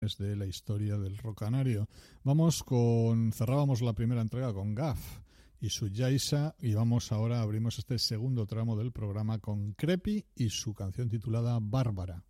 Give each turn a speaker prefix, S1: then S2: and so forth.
S1: canciones de la historia del rock canario. Cerrábamos la primera entrega con Gaff y su Yaisa, y abrimos este segundo tramo del programa con Crepi y su canción titulada Bárbara.